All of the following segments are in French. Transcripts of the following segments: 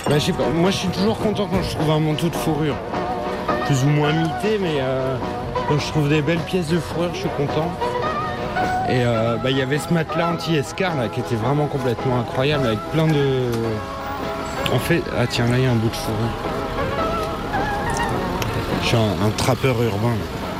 Bah, je sais pas, moi je suis toujours content quand je trouve un manteau de fourrure. Plus ou moins mité, mais quand je trouve des belles pièces de fourrure, je suis content. Et il y avait ce matelas anti-escar là qui était vraiment complètement incroyable avec plein de... En fait, ah tiens là il y a un bout de fourrure. Je suis un trappeur urbain.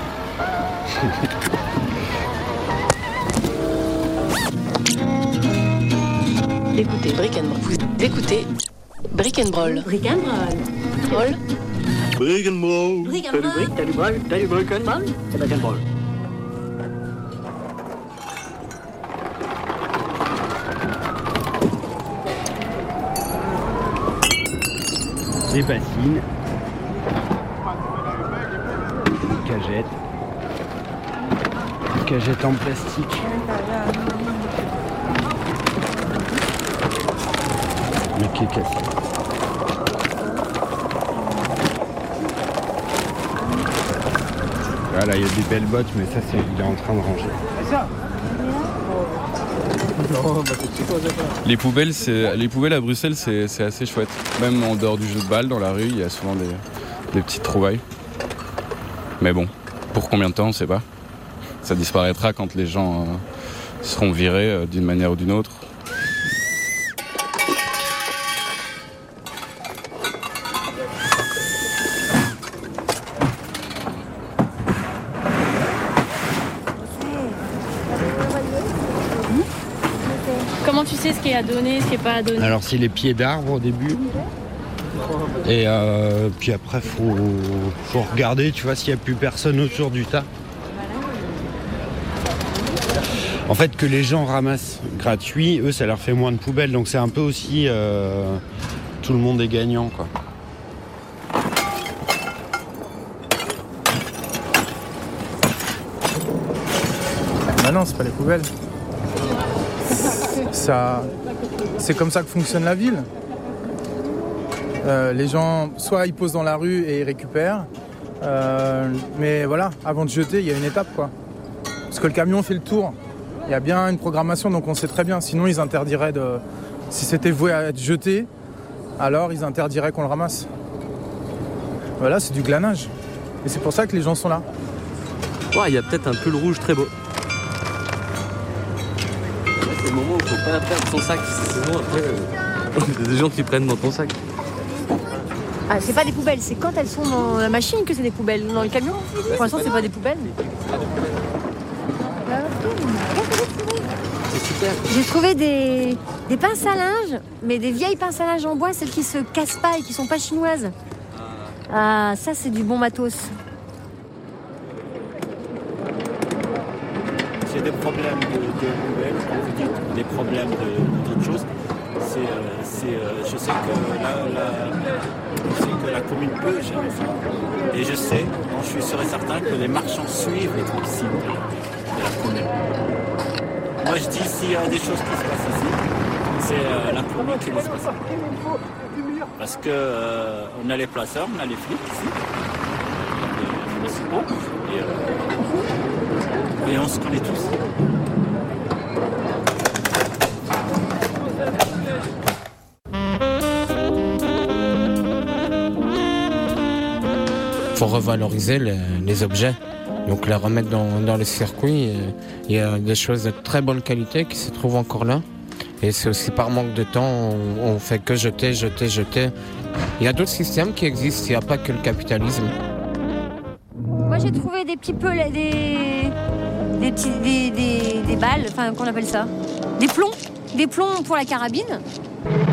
Écoutez Brick and Brawl. Vous écoutez Brick and Brawl. Brick and Brawl. Brawl. Brick and Brawl. Brick and T'as du Brawl. brick, t'as du brawl, t'as du brick and brawl, c'est Brick and Brawl. Des bassines. Cagettes. Cagettes en plastique. Mais qui est cassé. Là, il y a des belles bottes, mais ça, il est en train de ranger. Les poubelles à Bruxelles, c'est assez chouette. Même en dehors du jeu de balle, dans la rue, il y a souvent des petites trouvailles. Mais bon, pour combien de temps, on ne sait pas. Ça disparaîtra quand les gens seront virés d'une manière ou d'une autre. Comment tu sais ce qui est à donner, ce qui est pas à donner? Alors, c'est les pieds d'arbre au début. Et puis après, faut regarder, tu vois, s'il n'y a plus personne autour du tas. En fait, que les gens ramassent gratuit, eux, ça leur fait moins de poubelles. Donc, c'est un peu aussi... tout le monde est gagnant, quoi. Bah non, c'est pas les poubelles. C'est comme ça que fonctionne la ville. Les gens, soit ils posent dans la rue et ils récupèrent, mais voilà, avant de jeter, il y a une étape, quoi. Parce que le camion fait le tour. Il y a bien une programmation, donc on sait très bien. Sinon, ils interdiraient de... Si c'était voué à être jeté, alors ils interdiraient qu'on le ramasse. Voilà, c'est du glanage. Et c'est pour ça que les gens sont là. Ouais, il y a peut-être un pull rouge très beau. C'est le moment où il faut pas perdre son sac. Sinon, après, il y a des gens qui prennent dans ton sac. Ah, c'est pas des poubelles, c'est quand elles sont dans la machine que c'est des poubelles. Dans le camion, pour l'instant, c'est pas des poubelles. C'est super. J'ai trouvé des pinces à linge, mais des vieilles pinces à linge en bois, celles qui se cassent pas et qui sont pas chinoises. Ah, ça, c'est du bon matos. C'est des problèmes de poubelles, comme vous dites, des problèmes d'autres choses. Je sais que la commune peut gérer ça. Et je sais, je suis sûr et certain que les marchands suivent les consignes de la commune. Moi je dis, s'il y a des choses qui se passent ici, c'est la commune qui laisse passer. Parce qu'on a les placeurs, on a les flics ici, les municipaux, et on se connaît tous. Il faut revaloriser les objets, donc les remettre dans le circuit. Il y a des choses de très bonne qualité qui se trouvent encore là. Et c'est aussi par manque de temps, on fait que jeter. Il y a d'autres systèmes qui existent, il n'y a pas que le capitalisme. Moi, j'ai trouvé des petits pelets, des balles, enfin, qu'on appelle ça, des plombs pour la carabine.